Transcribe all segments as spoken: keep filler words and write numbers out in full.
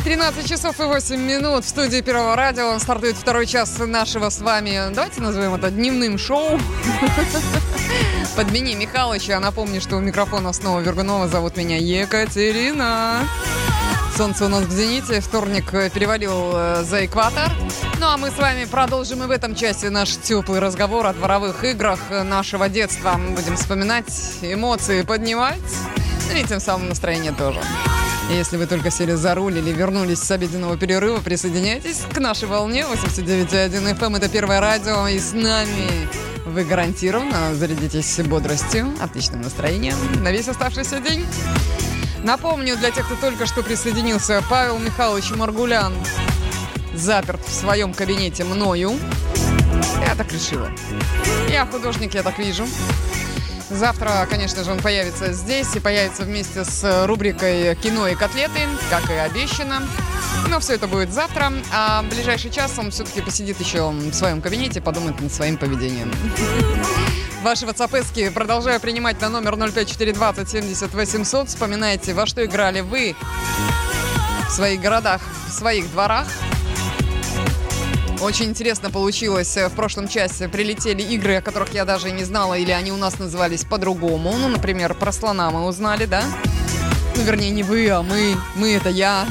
тринадцать часов и восемь минут в студии Первого радио. Стартует второй час нашего с вами, давайте назовем это дневным шоу. Подмени Михалыча. Напомню, что у микрофона снова Вергунова. Зовут меня Екатерина. Солнце у нас в зените. Вторник перевалил за экватор. Ну а мы с вами продолжим и в этом часе наш теплый разговор о дворовых играх нашего детства. Мы будем вспоминать, эмоции поднимать, ну и тем самым настроение тоже. Если вы только сели за руль или вернулись с обеденного перерыва, присоединяйтесь к нашей волне восемьдесят девять и один эф эм. Это Первое радио, и с нами вы гарантированно зарядитесь бодростью, отличным настроением на весь оставшийся день. Напомню, для тех, кто только что присоединился, Павел Михайлович Маргулян заперт в своем кабинете мною. Я так решила. Я художник, я так вижу. Завтра, конечно же, он появится здесь и появится вместе с рубрикой «Кино и котлеты», как и обещано. Но все это будет завтра, а в ближайший час он все-таки посидит еще в своем кабинете, подумает над своим поведением. Ваши ватсапески продолжаю принимать на номер ноль пять четыре двадцать семьдесят восемьсот. Вспоминайте, во что играли вы в своих городах, в своих дворах. Очень интересно получилось. В прошлом часе прилетели игры, о которых я даже не знала, или они у нас назывались по-другому. Ну, например, про слона мы узнали, да? Ну, вернее, не вы, а мы. Мы — это я.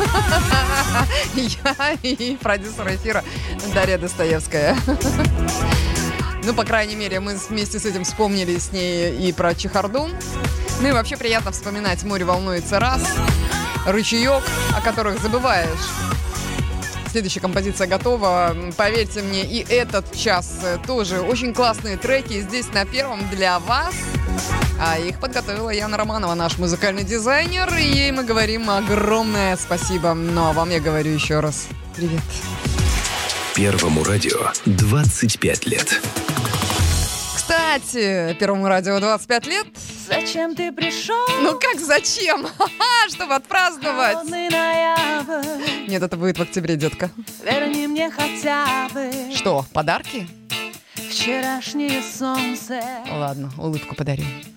Я и продюсер эфира Дарья Достоевская. Ну, по крайней мере, мы вместе с этим вспомнили с ней и про чехарду. Ну и вообще приятно вспоминать «Море волнуется раз», «Ручеек», о которых забываешь. Следующая композиция готова. Поверьте мне, и этот час тоже очень классные треки здесь на Первом для вас. А их подготовила Яна Романова, наш музыкальный дизайнер. И ей мы говорим огромное спасибо. Ну а вам я говорю еще раз привет. Первому радио двадцать пять лет. Кстати, Первому радио двадцать пять лет. Зачем ты пришел? Ну как зачем? Чтобы отпраздновать. Нет, это будет в октябре, детка. Верни мне хотя бы Что, подарки? вчерашнее солнце. Ладно, улыбку подарю.